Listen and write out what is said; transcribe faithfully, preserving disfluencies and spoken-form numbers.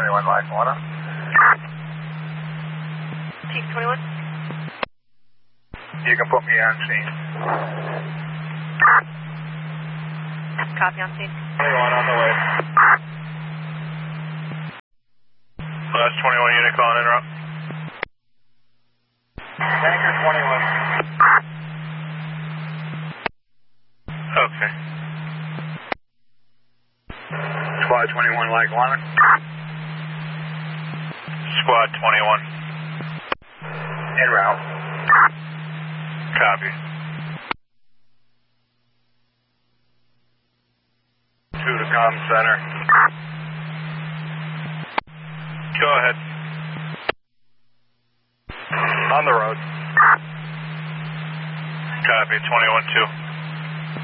twenty-one Mike one. Chief twenty-one. You can put me on scene. Copy on scene. twenty-one on the way. Last twenty-one unit calling in route. Tanker twenty-one. Okay. Squad twenty-one Mike one. Squad twenty-one. En route. Copy. Two to comm center. Go ahead. On the road. Copy, twenty-one two.